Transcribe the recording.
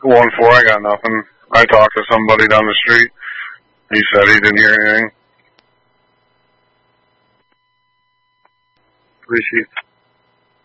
1-4, I got nothing. I talked to somebody down the street. He said he didn't hear anything. 3 sheets.